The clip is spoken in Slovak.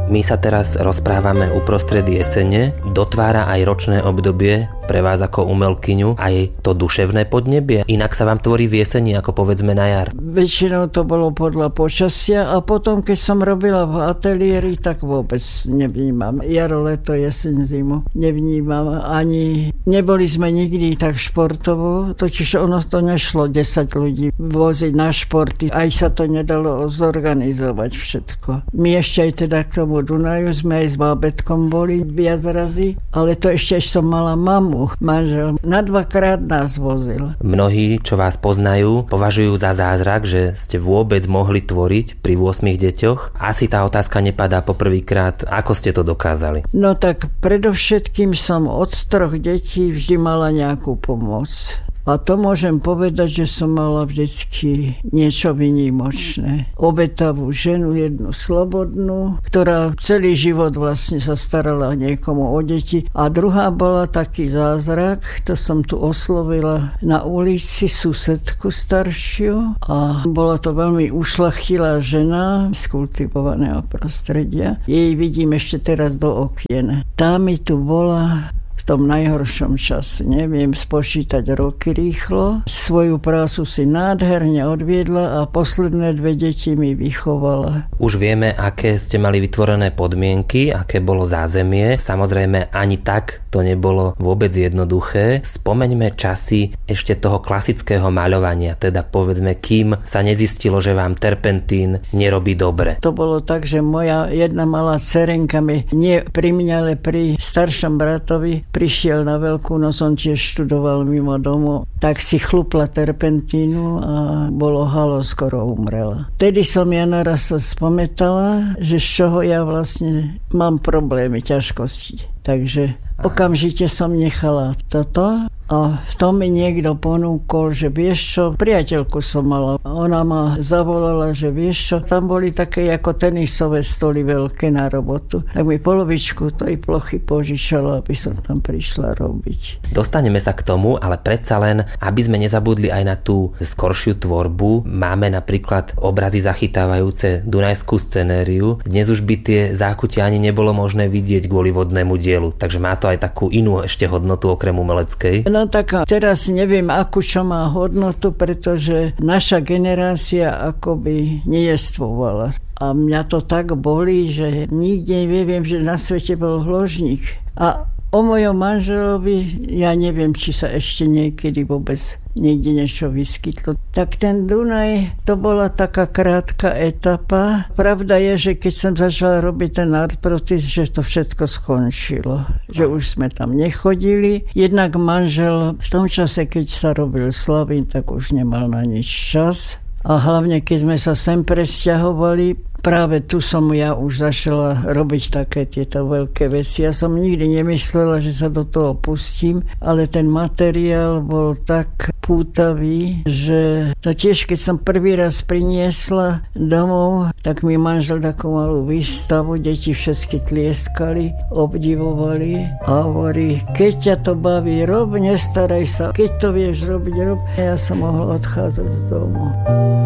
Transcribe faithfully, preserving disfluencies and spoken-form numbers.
My sa teraz rozprávame uprostred jesene, dotvára aj ročné obdobie pre vás ako umelkyňu aj to duševné podnebie? Inak sa vám tvorí v jeseni ako povedzme na jar? Väčšinou to bolo podľa počasia a potom keď som robila v ateliéri, tak vôbec nevnímam. Jaro, leto, jeseň, zimu nevnímam ani. Neboli sme nikdy tak športovo, totiž ono to nešlo desať ľudí voziť na športy. Aj sa to nedalo zorganizovať všetko. My ešte aj teda k tomu Dunaju sme aj s bábätkom boli viac razy, ale to ešte ešte som mala mamu. Manžel na dvakrát nás vozil. Mnohí, čo vás poznajú, považujú za zázrak, že ste vôbec mohli tvoriť pri ôsmich deťoch. Asi tá otázka nepadá poprvýkrát. Ako ste to dokázali? No tak predovšetkým som od troch detí vždy mala nejakú pomoc. A to môžem povedať, že som mala vždycky niečo výnimočné. Obetavú ženu, jednu slobodnú, ktorá celý život vlastne sa starala niekomu o deti. A druhá bola taký zázrak, to som tu oslovila na ulici susedku staršiu. A bola to veľmi ušľachtilá žena z kultivovaného prostredia. Jej vidím ešte teraz do okien. Tá mi tu bola v tom najhoršom čase. Neviem spočítať roky rýchlo. Svoju prácu si nádherne odviedla a posledné dve deti mi vychovala. Už vieme, aké ste mali vytvorené podmienky, aké bolo zázemie. Samozrejme, ani tak to nebolo vôbec jednoduché. Spomeňme časy ešte toho klasického maľovania, teda povedzme, kým sa nezistilo, že vám terpentín nerobí dobre. To bolo tak, že moja jedna malá dcerenka mi, nie pri mňa, ale pri staršom bratovi, prišiel na Veľkú noc, on tiež študoval mimo domu, tak si chlupla terpentínu a bolo halo, skoro umrela. Tedy som ja naraz sa spomätala, že z čoho ja vlastne mám problémy, ťažkosti. Takže okamžite som nechala toto a v tom mi niekto ponúkol, že vieš čo, priateľku som mala. Ona ma zavolala, že vieš čo, tam boli také ako tenisové stoly veľké na robotu. Tak mi polovičku tej plochy požičala, aby som tam prišla robiť. Dostaneme sa k tomu, ale predsa len, aby sme nezabudli aj na tú skoršiu tvorbu. Máme napríklad obrazy zachytávajúce dunajskú scenériu. Dnes už by tie zákutia ani nebolo možné vidieť kvôli vodnému dielu, takže má to aj takú inú ešte hodnotu okrem umeleckej. No tak teraz neviem, akú čo má hodnotu, pretože naša generácia akoby nejestvovala. A mňa to tak bolí, že nikde neviem, že na svete bol hložník. A o mojom manželovi, ja neviem, či sa ešte niekedy vôbec niekde niečo vyskytlo. Tak ten Dunaj, to bola taká krátka etapa. Pravda je, že keď som začala robiť ten artprotis, že to všetko skončilo. Že už sme tam nechodili. Jednak manžel v tom čase, keď sa robil Slavín, tak už nemal na nič čas. A hlavne, keď sme sa sem presťahovali, práve tu som ja už začala robiť také tieto veľké veci. Ja som nikdy nemyslela, že sa do toho pustím, ale ten materiál bol tak pútavý, že to tiež, keď som prvý raz priniesla domov, tak mi manžel takú malú výstavu, deti všetky tlieskali, obdivovali a hovorí, keď ťa to baví, rob, nestaraj sa, keď to vieš robiť, rob. Ja som mohla odchádzať z domu.